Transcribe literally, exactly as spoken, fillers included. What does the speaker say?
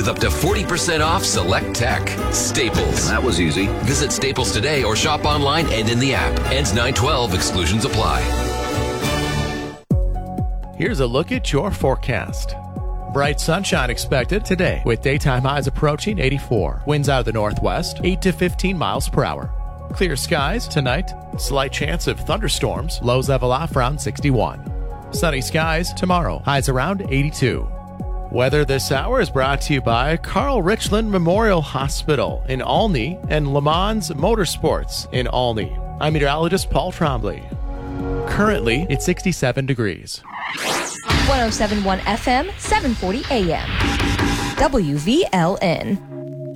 with up to forty percent off select tech. Staples. That was easy. Visit Staples today or shop online and in the app. Ends nine twelve. Exclusions apply. Here's a look at your forecast. Bright sunshine expected today with daytime highs approaching eighty-four. Winds out of the northwest, eight to fifteen miles per hour. Clear skies tonight. Slight chance of thunderstorms. Lows level off around sixty-one. Sunny skies tomorrow. Highs around eighty-two. Weather this hour is brought to you by Carl Richland Memorial Hospital in Olney and Le Mans Motorsports in Olney. I'm meteorologist Paul Trombley. Currently, it's sixty-seven degrees. one oh seven point one F M, seven forty A M. W V L N.